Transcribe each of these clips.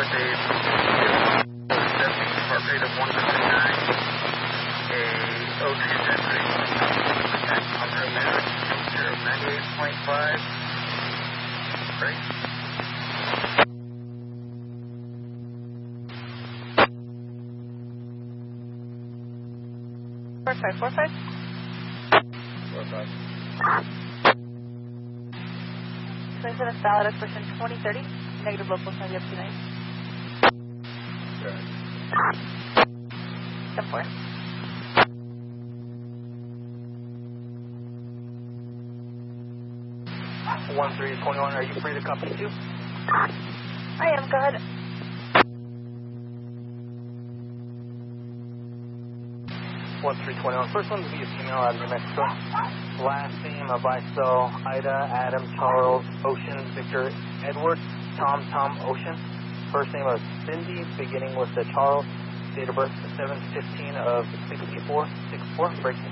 Dave. Heart rate of 159. A O2 density. On room air. 98.5. Great. 4545. 45. 27 valid expression 2030. Negative local sign up 29. Good. 10-4. One 321. Are you free to copy too? I am, go ahead. One 321. First one to be a female out of New Mexico. Last name of Isel, Ida, Adam, Charles, Ocean, Victor, Edward, Tom, Ocean. First name of Cindy, beginning with the Charles. Date of birth 7/15 of 64. Breaking.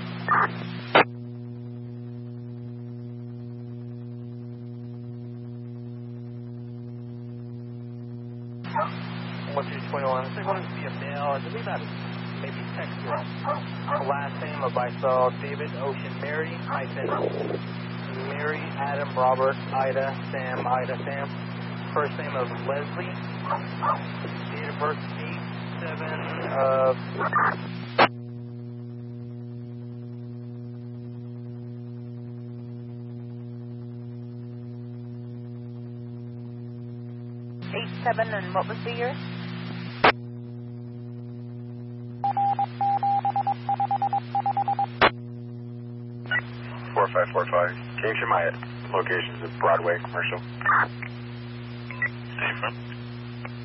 1221. Second one to be a male. I believe that is maybe Texas. Last name of Isel, David, Ocean, Mary, hyphen, Mary, Adam, Robert, Ida, Sam. First name of Leslie. Date of birth 8/7 of... And what was the year? 4545. King Shemaya. Locations of Broadway Commercial. Safe, huh?